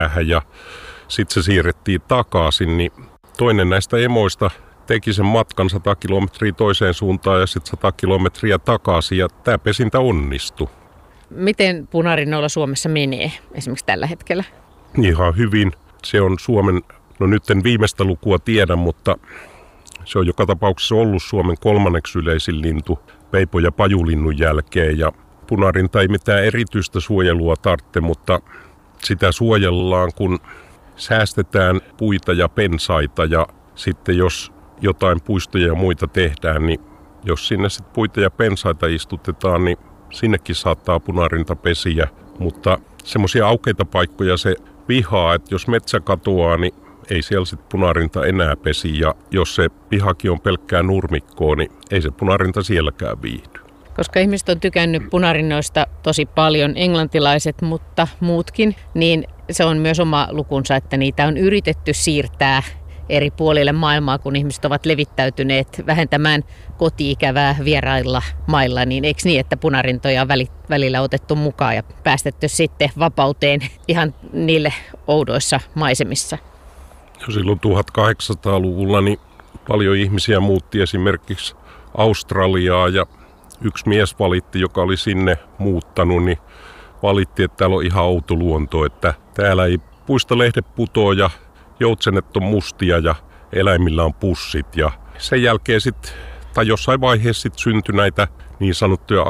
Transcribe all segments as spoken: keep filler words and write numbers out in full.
ja sitten se siirrettiin takaisin, niin toinen näistä emoista teki sen matkan sata kilometriä toiseen suuntaan ja sitten sata kilometriä takaisin ja tämä pesintä onnistui. Miten punarinnoilla Suomessa menee esimerkiksi tällä hetkellä? Ihan hyvin. Se on Suomen, no nyt en viimeistä lukua tiedä, mutta se on joka tapauksessa ollut Suomen kolmanneksi yleisin lintu peipo- ja pajulinnun jälkeen. Ja punarinta ei mitään erityistä suojelua tarvitse, mutta sitä suojellaan, kun säästetään puita ja pensaita. Ja sitten jos jotain puistoja ja muita tehdään, niin jos sinne sitten puita ja pensaita istutetaan, niin sinnekin saattaa punarinta pesiä. Mutta semmoisia aukeita paikkoja se vihaa, että jos metsä katoaa, niin ei siellä sitten punarinta enää pesi. Ja jos se pihakin on pelkkää nurmikkoa, niin ei se punarinta sielläkään viihdy. Koska ihmiset on tykännyt punarinnoista tosi paljon, englantilaiset, mutta muutkin, niin se on myös oma lukunsa, että niitä on yritetty siirtää eri puolille maailmaa, kun ihmiset ovat levittäytyneet vähentämään koti-ikävää vierailla mailla, niin eikö niin, että punarintoja on välillä otettu mukaan ja päästetty sitten vapauteen ihan niille oudoissa maisemissa? Jo silloin tuhatkahdeksansataaluvulla niin paljon ihmisiä muutti esimerkiksi Australiaa ja yksi mies valitti, joka oli sinne muuttanut, niin valitti, että täällä on ihan outo luonto, että täällä ei puista lehdet putoa ja joutsenet on mustia ja eläimillä on pussit. Ja sen jälkeen sitten, tai jossain vaiheessa sitten syntyi näitä niin sanottuja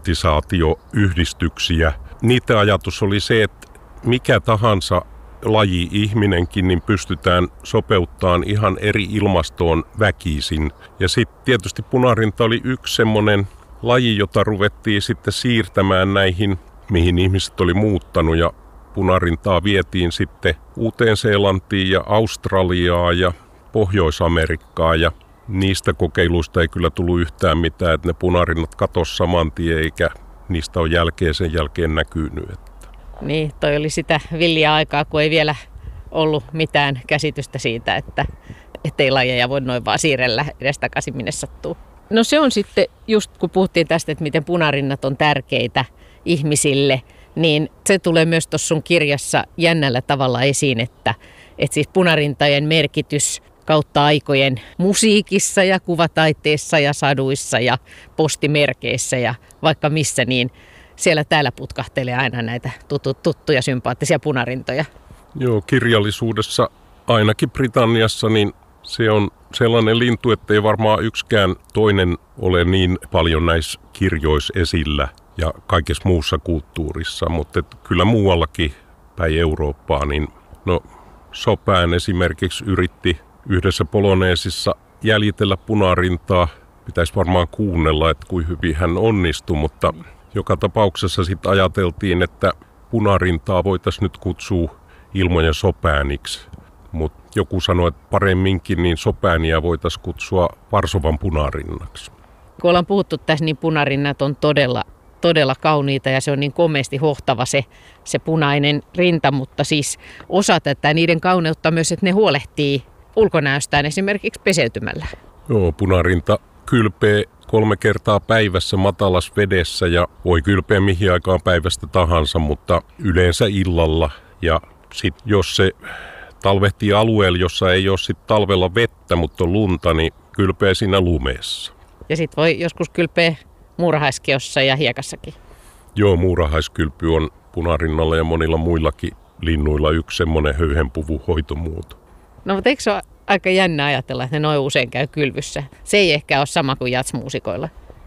akklimatisaatioyhdistyksiä. Niiden ajatus oli se, että mikä tahansa laji, ihminenkin, niin pystytään sopeuttamaan ihan eri ilmastoon väkisin. Ja sitten tietysti punarinta oli yksi semmoinen laji, jota ruvettiin sitten siirtämään näihin, mihin ihmiset oli muuttanut. Ja punarintaa vietiin sitten Uuteen-Seelantiin ja Australiaan ja Pohjois-Amerikkaan. Ja niistä kokeiluista ei kyllä tullut yhtään mitään, että ne punarinnat katosi saman tien, eikä niistä ole jälkeen sen jälkeen näkynyt. Niin, toi oli sitä villiä aikaa, kun ei vielä ollut mitään käsitystä siitä, että ettei lajeja voi noin vaan siirrellä edestakaisin minne sattuu. No se on sitten, just kun puhuttiin tästä, että miten punarinnat on tärkeitä ihmisille, niin se tulee myös tuossa sun kirjassa jännällä tavalla esiin, että, että siis punarintojen merkitys kautta aikojen musiikissa ja kuvataiteessa ja saduissa ja postimerkeissä ja vaikka missä, niin siellä täällä putkahtelee aina näitä tuttu, tuttuja sympaattisia punarintoja. Joo, kirjallisuudessa ainakin Britanniassa niin se on sellainen lintu, että ei varmaan yksikään toinen ole niin paljon näissä kirjoissa esillä ja kaikessa muussa kulttuurissa, mutta kyllä muuallakin päin Eurooppaa, niin no Chopin esimerkiksi yritti yhdessä Poloneesissa jäljitellä punarintaa. Pitäisi varmaan kuunnella, että kuinka hyvin hän onnistui, mutta joka tapauksessa sitten ajateltiin, että punarintaa voitaisiin nyt kutsua ilmojen Chopiniksi. Mutta joku sanoi, että paremminkin niin Chopinia voitaisiin kutsua Varsovan punarinnaksi. Kun ollaan puhuttu tässä, niin punarinnat on todella, todella kauniita ja se on niin komeasti hohtava se, se punainen rinta, mutta siis osa tätä niiden kauneutta myös, että ne huolehtii ulkonäöstään esimerkiksi peseytymällä. Joo, punarinta kylpee kolme kertaa päivässä matalassa vedessä ja voi kylpeä mihin aikaan päivästä tahansa, mutta yleensä illalla. Ja sitten jos se talvehtii alueella, jossa ei ole sit talvella vettä, mutta on lunta, niin kylpee siinä lumeessa. Ja sitten voi joskus kylpeä muurahaiskeossa ja hiekassakin. Joo, muurahaiskylpy on punarinnalla ja monilla muillakin linnuilla yksi semmoinen höyhenpuvun hoitomuoto. No mutta eikö se ole aika jännä ajatella, että ne noin usein käy kylvyssä? Se ei ehkä ole sama kuin jatsmuusikoilla.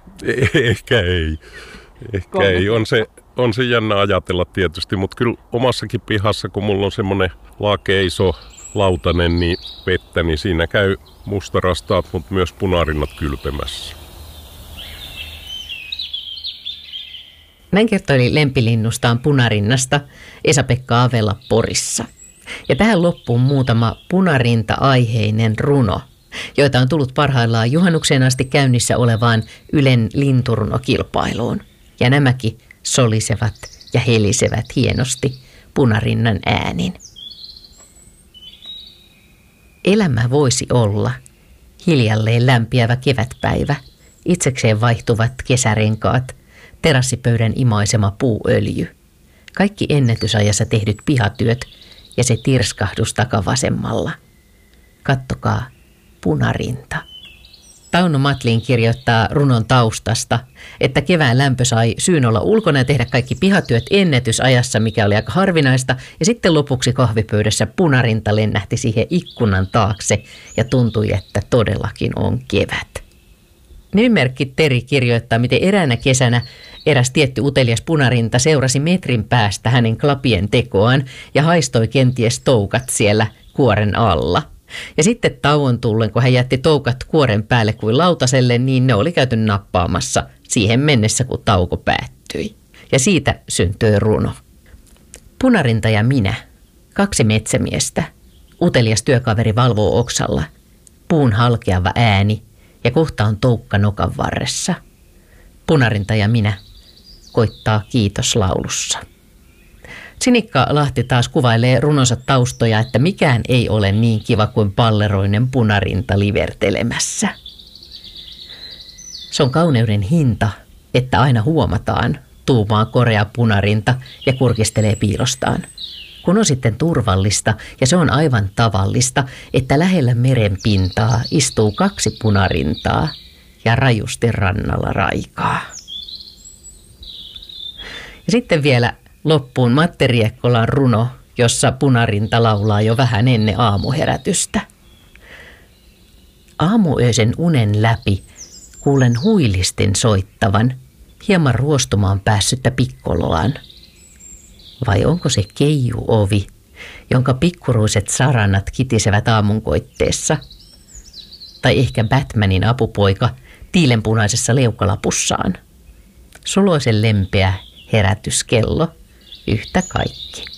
Ehkä ei. Ehkä ei. On se, on se jännä ajatella tietysti, mutta kyllä omassakin pihassa, kun mulla on semmoinen laakea iso lautanen niin vettä, niin siinä käy mustarastaat, mutta myös punarinnat kylpemässä. Näin kertoi lempilinnustaan punarinnasta Esa-Pekka Avela Porissa. Ja tähän loppuun muutama punarinta-aiheinen runo, joita on tullut parhaillaan juhannukseen asti käynnissä olevaan Ylen linturunokilpailuun. Ja nämäkin solisevat ja helisevät hienosti punarinnan äänin. Elämä voisi olla hiljalleen lämpiävä kevätpäivä, itsekseen vaihtuvat kesärenkaat, terassipöydän imaisema puuöljy, kaikki ennätysajassa tehdyt pihatyöt ja se tirskahdus takavasemmalla. Kattokaa, punarinta. Tauno Matlin kirjoittaa runon taustasta, että kevään lämpö sai syyn olla ulkona ja tehdä kaikki pihatyöt ennätysajassa, mikä oli aika harvinaista, ja sitten lopuksi kahvipöydässä punarinta lennähti siihen ikkunan taakse ja tuntui, että todellakin on kevät. Nimimerkki Teri kirjoittaa, miten eräänä kesänä eräs tietty utelias punarinta seurasi metrin päästä hänen klapien tekoaan ja haistoi kenties toukat siellä kuoren alla. Ja sitten tauon tullen, kun hän jätti toukat kuoren päälle kuin lautaselle, niin ne oli käyty nappaamassa siihen mennessä, kun tauko päättyi. Ja siitä syntyi runo. Punarinta ja minä, kaksi metsämiestä. Utelias työkaveri valvoo oksalla. Puun halkeava ääni ja kohta on toukka nokan varressa. Punarinta ja minä koittaa kiitoslaulussa. Sinikka Lahti taas kuvailee runonsa taustoja, että mikään ei ole niin kiva kuin palleroinen punarinta livertelemässä. Se on kauneuden hinta, että aina huomataan, tuumaa korea punarinta ja kurkistelee piilostaan. Kun on sitten turvallista, ja se on aivan tavallista, että lähellä meren pintaa istuu kaksi punarintaa ja rajusti rannalla raikaa. Ja sitten vielä loppuun Matti Riekkolan runo, jossa punarinta laulaa jo vähän ennen aamuherätystä. Aamuöisen unen läpi kuulen huilistin soittavan, hieman ruostumaan päässyttä pikkoloaan. Vai onko se keijuovi, jonka pikkuruiset saranat kitisevät aamunkoitteessa? Tai ehkä Batmanin apupoika tiilenpunaisessa leukalapussaan? Suloisen lempeä herätyskello, yhtä kaikki.